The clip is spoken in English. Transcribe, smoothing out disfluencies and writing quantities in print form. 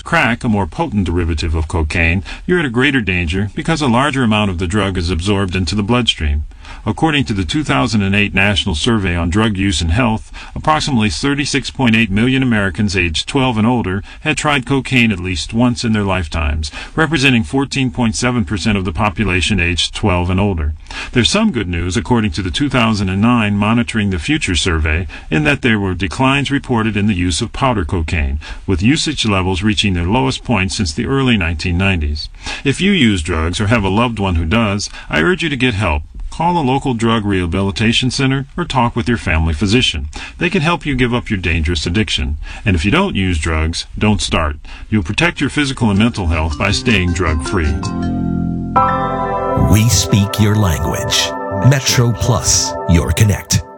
crack, a more potent derivative of cocaine, you're at a greater danger because a larger amount of the drug is absorbed into the bloodstream. According to the 2008 National Survey on Drug Use and Health, approximately 36.8 million Americans aged 12 and older had tried cocaine at least once in their lifetimes, representing 14.7% of the population aged 12 and older. There's some good news, according to the 2009 Monitoring the Future survey, in that there were declines reported in the use of powder cocaine, with usage levels reaching their lowest point since the early 1990s. If you use drugs or have a loved one who does, I urge you to get help. Call a local drug rehabilitation center or talk with your family physician. They can help you give up your dangerous addiction. And if you don't use drugs, don't start. You'll protect your physical and mental health by staying drug-free. We speak your language. Metro Plus, your connect.